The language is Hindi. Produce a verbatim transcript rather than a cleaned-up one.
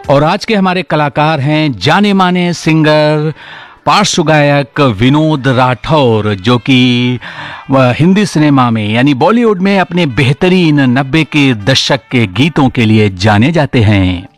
और आज के हमारे कलाकार हैं जाने माने सिंगर पार्श्व गायक विनोद राठौर, जो कि हिंदी सिनेमा में यानी बॉलीवुड में अपने बेहतरीन नब्बे के दशक के गीतों के लिए जाने जाते हैं।